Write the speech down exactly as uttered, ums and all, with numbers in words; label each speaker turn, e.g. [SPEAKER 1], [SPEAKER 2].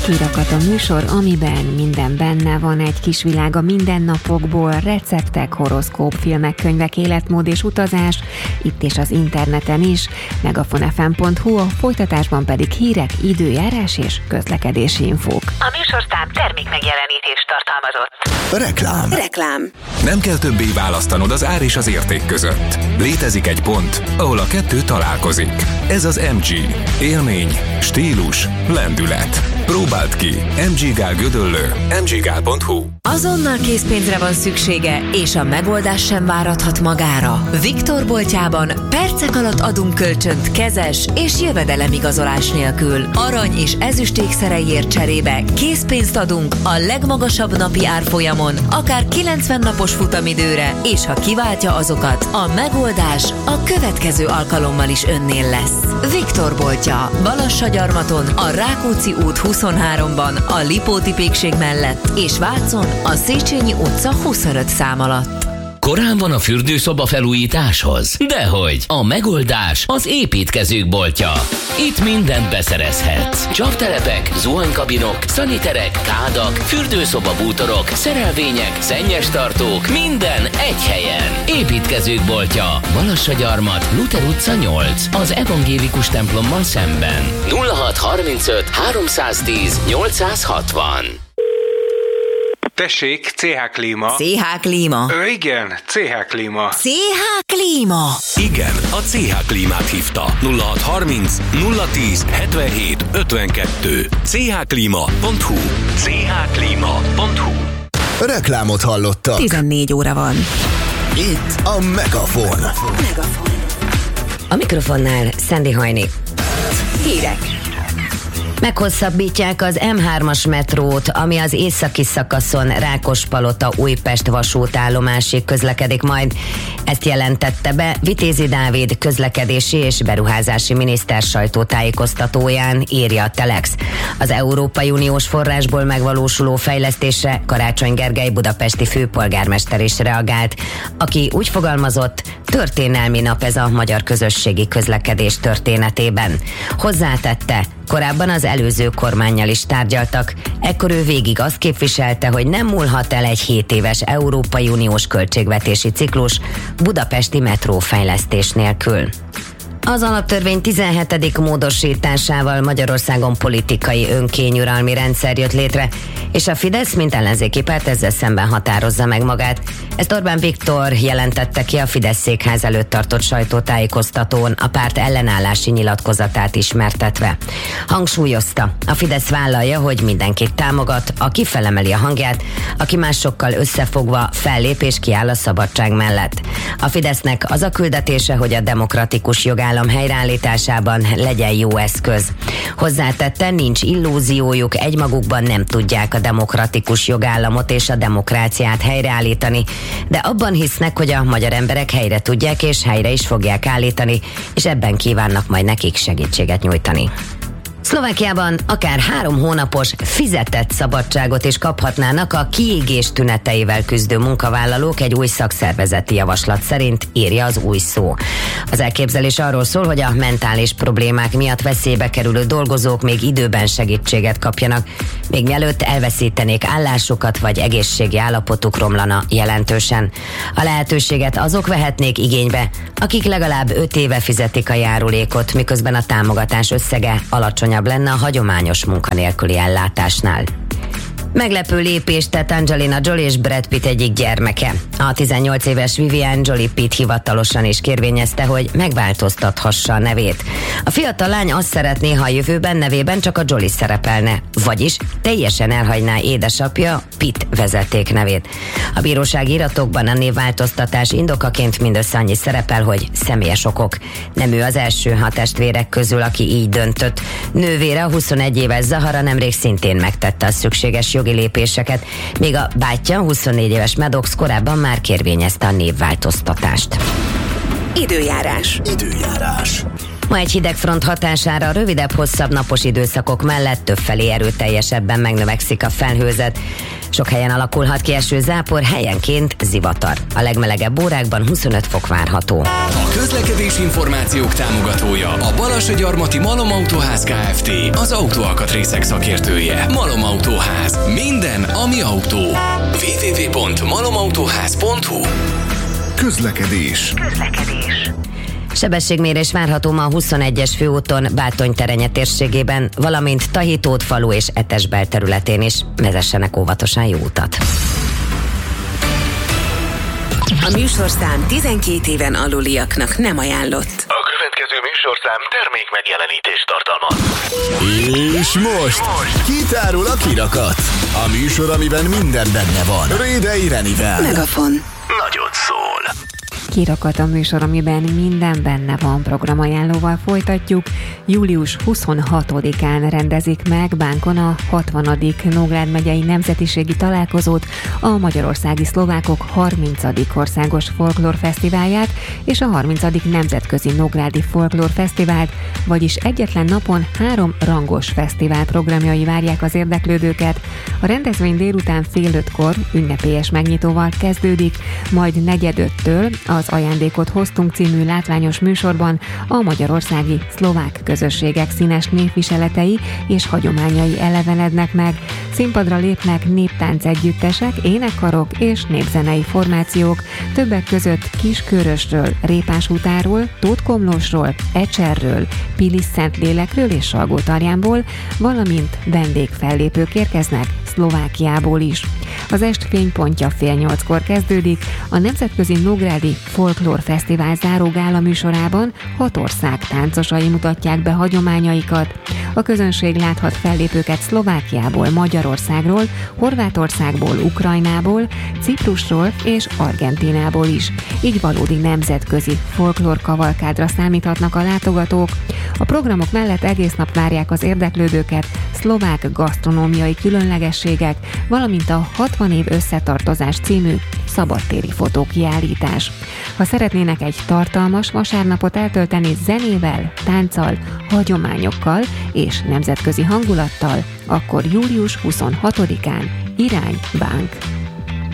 [SPEAKER 1] Kirakat a műsor, amiben minden benne van, egy kis világ a mindennapokból, receptek, horoszkóp, filmek, könyvek, életmód és utazás, itt és az interneten is, megafon.fm pont hu, a folytatásban pedig hírek, időjárás és közlekedési infók.
[SPEAKER 2] A műsorszám termék megjelenítést tartalmazott.
[SPEAKER 3] Reklám.
[SPEAKER 4] Reklám.
[SPEAKER 3] Nem kell többé választanod az ár és az érték között. Létezik egy pont, ahol a kettő találkozik. Ez az em gé. Élmény, stílus, lendület. Próbáld ki. em gé Gál Gödöllő. em gé gál pont hu.
[SPEAKER 4] Azonnal készpénzre van szüksége, és a megoldás sem várathat magára. Viktor boltjában percek alatt adunk kölcsönt kezes és jövedelemigazolás nélkül. Arany és ezüst ékszereiért cserébe készpénzt adunk a legmagasabb napi árfolyamon, akár kilencven napos futamidőre, és ha kiváltja azokat, a megoldás a következő alkalommal is önnél lesz. Viktor boltja, Balassagyarmaton, a Rákóczi út huszonháromban, a Lipóti pékség mellett, és Vácon, a Széchenyi utca huszonöt szám alatt.
[SPEAKER 5] Korán van a fürdőszoba felújításhoz? Dehogy! A megoldás az építkezők boltja. Itt mindent beszerezhetsz. Csaptelepek, zuhanykabinok, szaniterek, kádak, fürdőszoba bútorok, szerelvények, szennyestartók, minden egy helyen. Építkezők boltja. Balassagyarmat, Luther utca nyolc, az evangélikus templommal szemben. nulla hat harmincöt háromszáztíz nyolcszázhatvan.
[SPEAKER 6] Tessék, cé há Klíma.
[SPEAKER 4] cé há Klíma.
[SPEAKER 6] Ö, igen, cé há Klíma.
[SPEAKER 4] cé há Klíma.
[SPEAKER 7] Igen, a cé há Klímát hívta. nulla hat harminc nulla tíz hetvenhét ötvenkettő. cé há klíma pont hu. cé há klíma pont hu.
[SPEAKER 3] Reklámot hallottak.
[SPEAKER 4] tizennégy óra van.
[SPEAKER 3] Itt a Megafon.
[SPEAKER 4] Megafon.
[SPEAKER 8] A mikrofonnál Szendi Hajni.
[SPEAKER 4] Hírek.
[SPEAKER 8] Meghosszabbítják az em hármas metrót, ami az északi szakaszon Rákospalota-Újpest vasútállomásig közlekedik majd. Ezt jelentette be Vitézi Dávid közlekedési és beruházási miniszter sajtótájékoztatóján, írja a Telex. Az Európai Uniós forrásból megvalósuló fejlesztésre Karácsony Gergely budapesti főpolgármester is reagált, aki úgy fogalmazott, történelmi nap ez a magyar közösségi közlekedés történetében. Hozzátette, korábban az előző kormánnyal is tárgyaltak, ekkor ő végig azt képviselte, hogy nem múlhat el egy hét éves Európai Uniós költségvetési ciklus budapesti metrófejlesztés nélkül. Az alaptörvény tizenhetedik módosításával Magyarországon politikai önkényuralmi rendszer jött létre, és a Fidesz, mint ellenzéki párt ezzel szemben határozza meg magát. Ezt Orbán Viktor jelentette ki a Fidesz székház előtt tartott sajtótájékoztatón, a párt ellenállási nyilatkozatát ismertetve. Hangsúlyozta, a Fidesz vállalja, hogy mindenkit támogat, aki felemeli a hangját, aki másokkal összefogva fellép és kiáll a szabadság mellett. A Fidesznek az a küldetése, hogy a demokratikus jogállam helyreállításában legyen jó eszköz. Hozzátette, nincs illúziójuk, egymagukban nem tudják a demokratikus jogállamot és a demokráciát helyreállítani, de abban hisznek, hogy a magyar emberek helyre tudják és helyre is fogják állítani, és ebben kívánnak majd nekik segítséget nyújtani. Szlovákiában akár három hónapos fizetett szabadságot is kaphatnának a kiégés tüneteivel küzdő munkavállalók egy új szakszervezeti javaslat szerint, írja az Új Szó. Az elképzelés arról szól, hogy a mentális problémák miatt veszélybe kerülő dolgozók még időben segítséget kapjanak, még mielőtt elveszítenék állásukat vagy egészségi állapotuk romlana jelentősen. A lehetőséget azok vehetnék igénybe, akik legalább öt éve fizetik a járulékot, miközben a támogatás összege alacsonyabb lenne a hagyományos munkanélküli ellátásnál. Meglepő lépést tett Angelina Jolie és Brad Pitt egyik gyermeke. A tizennyolc éves Vivian Jolie Pitt hivatalosan is kérvényezte, hogy megváltoztathassa a nevét. A fiatal lány azt szeretné, ha a jövőben nevében csak a Jolie szerepelne, vagyis teljesen elhagyná édesapja Pitt vezetéknevét. A bírósági iratokban a névváltoztatás indokaként mindössze annyi szerepel, hogy személyes okok. Nem ő az első a testvérek közül, aki így döntött. Nővére, a huszonegy éves Zahara nemrég szintén megtette a szükséges jogi lépéseket, míg a bátyja, huszonnégy éves Maddox korábban már kérvényezte a névváltoztatást.
[SPEAKER 4] Időjárás.
[SPEAKER 3] Időjárás.
[SPEAKER 8] Ma egy hidegfront hatására rövidebb, hosszabb napos időszakok mellett többfelé erőteljesebben megnövekszik a felhőzet. Sok helyen alakulhat ki eső, zápor, helyenként zivatar. A legmelegebb órákban huszonöt fok várható.
[SPEAKER 7] A közlekedés információk támogatója a Balassagyarmati Malom Autóház Kft. Az autóalkatrészek szakértője. Malom Autóház. Minden, ami autó. double-u double-u double-u pont malomautóház pont hu.
[SPEAKER 3] Közlekedés.
[SPEAKER 2] Közlekedés.
[SPEAKER 8] Sebességmérés várható ma a huszonegyes főúton Bátony-Terenye térségében, valamint Tahitót falu és Etesbel területén is. Vezessenek óvatosan, jó utat!
[SPEAKER 4] A műsorszám tizenkét éven aluliaknak nem ajánlott.
[SPEAKER 7] A következő műsorszám termék megjelenítést tartalmaz.
[SPEAKER 9] És most kitárul a kirakat. A műsor, amiben minden benne van. Rédei Renivel.
[SPEAKER 4] Megafon.
[SPEAKER 7] Nagyot szól.
[SPEAKER 1] Kirakat a műsor, amiben minden benne van, programajánlóval folytatjuk. július huszonhatodikán rendezik meg Bánkon a hatvanadik Nógrád megyei nemzetiségi találkozót, a magyarországi szlovákok harmincadik országos folklórfesztiválját és a harmincadik nemzetközi Nógrádi folklórfesztivált, vagyis egyetlen napon három rangos fesztivál programjai várják az érdeklődőket. A rendezvény délután fél ötkor ünnepélyes megnyitóval kezdődik, majd negyedöttől az Ajándékot hoztunk című látványos műsorban a magyarországi szlovák közösségek színes névviseletei és hagyományai elevenednek meg. Színpadra lépnek néptánc együttesek, énekkarok és népzenei formációk, többek között Kiskörösről, Répásútáról, Tótkomlósról, Ecserről, Pilis-Szentlélekről és Salgótarjánból, valamint vendégfellépők érkeznek Szlovákiából is. Az est fénypontja fél nyolckor kezdődik, a Nemzetközi Nógrádi Folklórfesztivál záró gála műsorában hat ország táncosai mutatják be hagyományaikat. A közönség láthat fellépőket Szlovákiából, Magyarországról, Horvátországból, Ukrajnából, Ciprusról és Argentínából is. Így valódi nemzetközi folklórkavalkádra számíthatnak a látogatók. A programok mellett egész nap várják az érdeklődőket szlovák gasztronómiai különlegességek, valamint a hatvan év összetartozás című szabadtéri fotókiállítás. Ha szeretnének egy tartalmas vasárnapot eltölteni zenével, tánccal, hagyományokkal és nemzetközi hangulattal, akkor július huszonhatodikán irány Bánk.